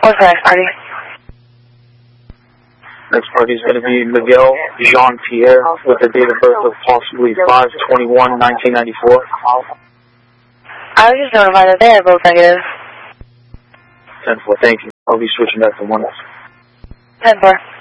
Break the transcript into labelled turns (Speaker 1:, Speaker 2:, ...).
Speaker 1: What's the next party?
Speaker 2: Next party is going to be Miguel Jean-Pierre with the date of birth of possibly 5/21/1994.
Speaker 1: I was just notified that they are both negative.
Speaker 2: 10-4, thank you. I'll be switching back to 1.
Speaker 1: 10-4.